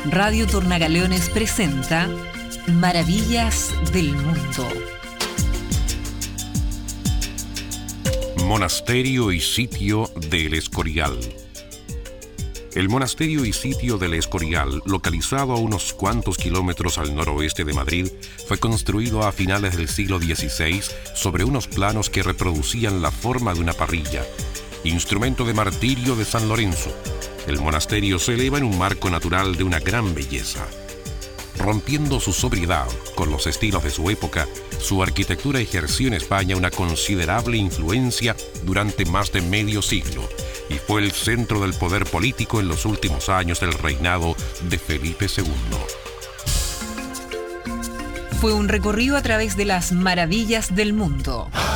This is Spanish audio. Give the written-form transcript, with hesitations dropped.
Radio Tornagaleones presenta Maravillas del Mundo. Monasterio y sitio del Escorial. El monasterio y sitio del Escorial, localizado a unos cuantos kilómetros al noroeste de Madrid, fue construido a finales del siglo XVI sobre unos planos que reproducían la forma de una parrilla, instrumento de martirio de San Lorenzo. El monasterio se eleva en un marco natural de una gran belleza. Rompiendo su sobriedad con los estilos de su época, su arquitectura ejerció en España una considerable influencia durante más de medio siglo y fue el centro del poder político en los últimos años del reinado de Felipe II. Fue un recorrido a través de las maravillas del mundo.